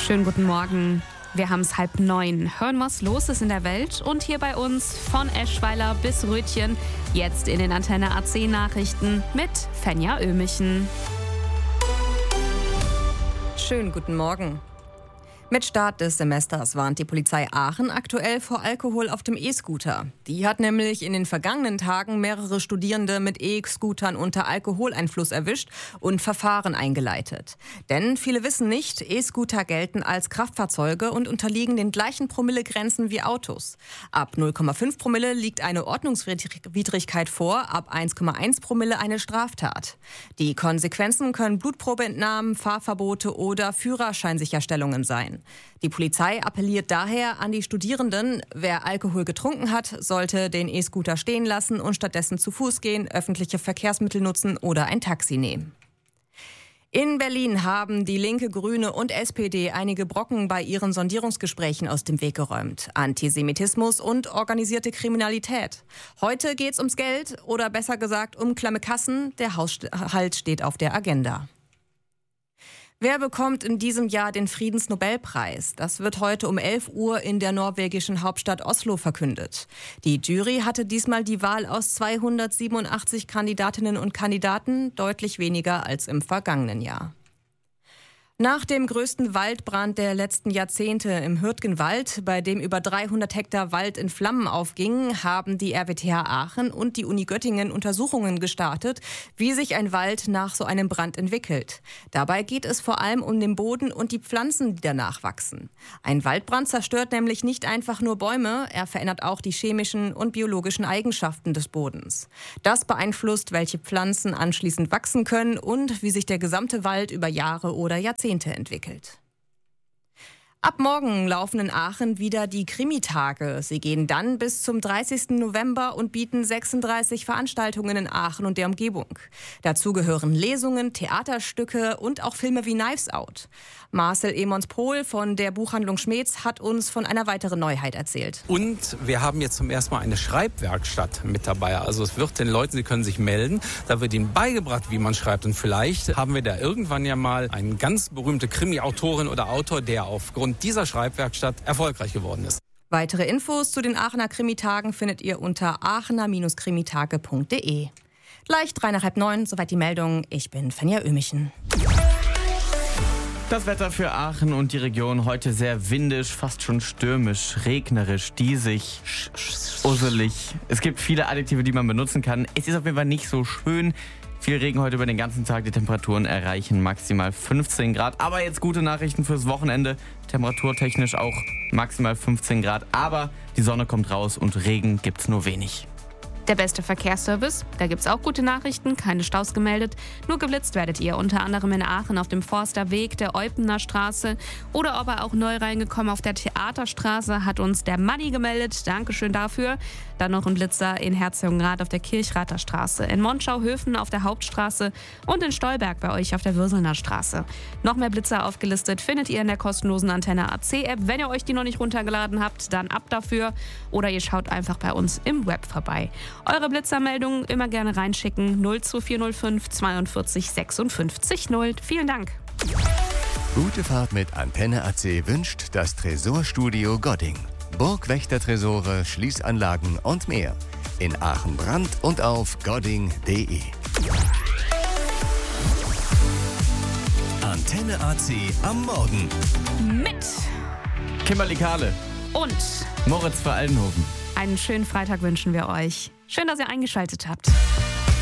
Schönen guten Morgen. Wir haben es 8:30. Hören, was los ist in der Welt. Und hier bei uns von Eschweiler bis Rötchen. Jetzt in den Antenne AC Nachrichten mit Fenja Ömichen. Schönen guten Morgen. Mit Start des Semesters warnt die Polizei Aachen aktuell vor Alkohol auf dem E-Scooter. Die hat nämlich in den vergangenen Tagen mehrere Studierende mit E-Scootern unter Alkoholeinfluss erwischt und Verfahren eingeleitet. Denn viele wissen nicht, E-Scooter gelten als Kraftfahrzeuge und unterliegen den gleichen Promillegrenzen wie Autos. Ab 0,5 Promille liegt eine Ordnungswidrigkeit vor, ab 1,1 Promille eine Straftat. Die Konsequenzen können Blutprobeentnahmen, Fahrverbote oder Führerscheinsicherstellungen sein. Die Polizei appelliert daher an die Studierenden, wer Alkohol getrunken hat, sollte den E-Scooter stehen lassen und stattdessen zu Fuß gehen, öffentliche Verkehrsmittel nutzen oder ein Taxi nehmen. In Berlin haben die Linke, Grüne und SPD einige Brocken bei ihren Sondierungsgesprächen aus dem Weg geräumt. Antisemitismus und organisierte Kriminalität. Heute geht's ums Geld oder besser gesagt um klamme Kassen. Der Haushalt steht auf der Agenda. Wer bekommt in diesem Jahr den Friedensnobelpreis? Das wird heute um 11 Uhr in der norwegischen Hauptstadt Oslo verkündet. Die Jury hatte diesmal die Wahl aus 287 Kandidatinnen und Kandidaten, deutlich weniger als im vergangenen Jahr. Nach dem größten Waldbrand der letzten Jahrzehnte im Hürtgenwald, bei dem über 300 Hektar Wald in Flammen aufgingen, haben die RWTH Aachen und die Uni Göttingen Untersuchungen gestartet, wie sich ein Wald nach so einem Brand entwickelt. Dabei geht es vor allem um den Boden und die Pflanzen, die danach wachsen. Ein Waldbrand zerstört nämlich nicht einfach nur Bäume, er verändert auch die chemischen und biologischen Eigenschaften des Bodens. Das beeinflusst, welche Pflanzen anschließend wachsen können und wie sich der gesamte Wald über Jahre oder Jahrzehnte entwickelt. Ab morgen laufen in Aachen wieder die Krimi-Tage. Sie gehen dann bis zum 30. November und bieten 36 Veranstaltungen in Aachen und der Umgebung. Dazu gehören Lesungen, Theaterstücke und auch Filme wie Knives Out. Marcel Emons-Pohl von der Buchhandlung Schmeetz hat uns von einer weiteren Neuheit erzählt. Und wir haben jetzt zum ersten Mal eine Schreibwerkstatt mit dabei. Also es wird den Leuten, sie können sich melden, da wird ihnen beigebracht, wie man schreibt. Und vielleicht haben wir da irgendwann ja mal eine ganz berühmte Krimi-Autorin oder Autor, der aufgrund dieser Schreibwerkstatt erfolgreich geworden ist. Weitere Infos zu den Aachener Krimitagen findet ihr unter aachener-krimitage.de. Gleich 8:03, soweit die Meldung. Ich bin Fenja Ömichen. Das Wetter für Aachen und die Region heute sehr windisch, fast schon stürmisch, regnerisch, diesig, usselig. Es gibt viele Adjektive, die man benutzen kann. Es ist auf jeden Fall nicht so schön. Viel Regen heute über den ganzen Tag. Die Temperaturen erreichen maximal 15 Grad. Aber jetzt gute Nachrichten fürs Wochenende. Temperaturtechnisch auch maximal 15 Grad. Aber die Sonne kommt raus und Regen gibt's nur wenig. Der beste Verkehrsservice, da gibt's auch gute Nachrichten, keine Staus gemeldet. Nur geblitzt werdet ihr unter anderem in Aachen auf dem Forsterweg, der Eupener Straße oder aber auch neu reingekommen auf der Theaterstraße, hat uns der Manni gemeldet. Dankeschön dafür. Dann noch ein Blitzer in Herzogenrath auf der Kirchrather Straße, in Monschau-Höfen auf der Hauptstraße und in Stolberg bei euch auf der Würselner Straße. Noch mehr Blitzer aufgelistet findet ihr in der kostenlosen Antenne AC-App. Wenn ihr euch die noch nicht runtergeladen habt, dann ab dafür oder ihr schaut einfach bei uns im Web vorbei. Eure Blitzermeldungen immer gerne reinschicken. 02405 42 56 0. Vielen Dank. Gute Fahrt mit Antenne AC wünscht das Tresorstudio Godding. Burgwächter-Tresore, Schließanlagen und mehr. In Aachen-Brand und auf godding.de. Antenne AC am Morgen. Mit Kimberly Kahle und Moritz für Aldenhofen. einen schönen Freitag wünschen wir euch. Schön, dass ihr eingeschaltet habt.